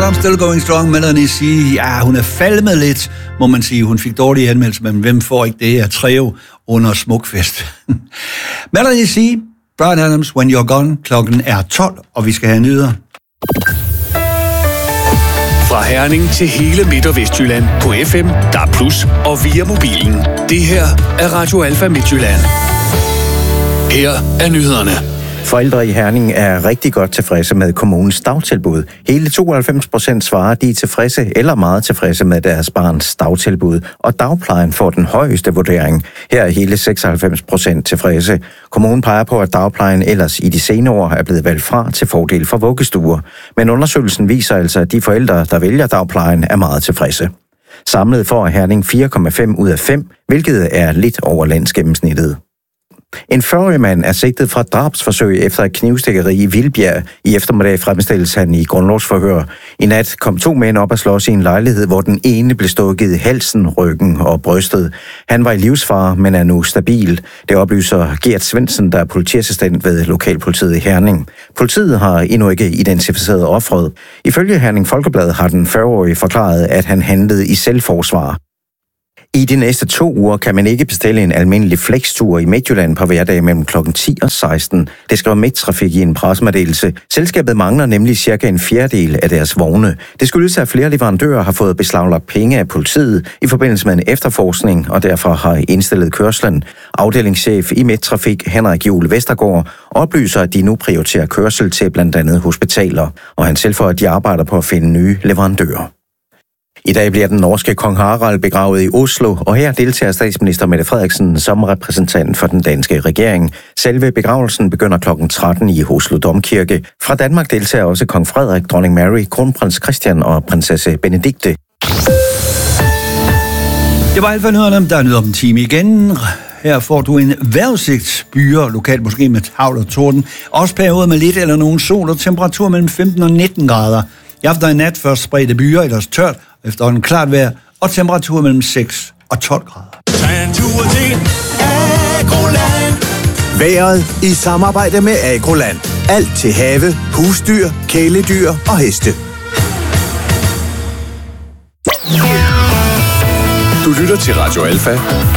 I'm still going strong. Melanie C. Ja, hun er falmet lidt, må man sige. Hun fik dårlige anmeldelser, men hvem får ikke det her Treo under Smukfest? Melanie C. Bryan Adams, When You're Gone. Klokken er 12, og vi skal have nyheder. Fra Herning til hele Midt- og Vestjylland på FM, DAB+, og via mobilen. Det her er Radio Alfa Midtjylland. Her er nyhederne. Forældre i Herning er rigtig godt tilfredse med kommunens dagtilbud. Hele 92% svarer, de er tilfredse eller meget tilfredse med deres barns dagtilbud, og dagplejen får den højeste vurdering. Her er hele 96% tilfredse. Kommunen peger på, at dagplejen ellers i de senere år er blevet valgt fra til fordel for vuggestuer. Men undersøgelsen viser altså, at de forældre, der vælger dagplejen, er meget tilfredse. Samlet får Herning 4,5 ud af 5, hvilket er lidt over landsgennemsnittet. En 40-årig mand er sigtet fra drabsforsøg efter et knivstikkeri i Vildbjerg. I eftermiddag fremstilles han i grundlovsforhør. I nat kom 2 mænd op og slås i en lejlighed, hvor den ene blev stukket i halsen, ryggen og brystet. Han var i livsfare, men er nu stabil. Det oplyser Gert Svendsen, der er politiassistent ved lokalpolitiet i Herning. Politiet har endnu ikke identificeret offeret. Ifølge Herning Folkeblad har den 40-årige forklaret, at han handlede i selvforsvar. I de næste 2 uger kan man ikke bestille en almindelig flextur i Midtjylland på hverdag mellem kl. 10 og 16. Det skriver Midttrafik i en pressemeddelelse. Selskabet mangler nemlig cirka en fjerdedel af deres vogne. Det skyldes, at flere leverandører har fået beslaglagt penge af politiet i forbindelse med en efterforskning, og derfor har indstillet kørslen. Afdelingschef i Midttrafik, Henrik Juhl Vestergaard, oplyser, at de nu prioriterer kørsel til blandt andet hospitaler, og han tilføjer, at de arbejder på at finde nye leverandører. I dag bliver den norske kong Harald begravet i Oslo, og her deltager statsminister Mette Frederiksen som repræsentant for den danske regering. Selve begravelsen begynder kl. 13 i Oslo Domkirke. Fra Danmark deltager også kong Frederik, dronning Mary, kronprins Christian og prinsesse Benedikte. Det var alt for nyhederne. Der er nyheder om en time igen. Her får du en vejrudsigt. Byer, lokalt måske med hagl og torden. Også perioder med lidt eller nogen sol og temperatur mellem 15 og 19 grader. I aften og i nat først spredte byer, ellers tørt, efterhånden klart vejr, og temperatur mellem 6 og 12 grader. Vejret i samarbejde med Agroland. Alt til have, husdyr, kæledyr og heste. Du lytter til Radio Alfa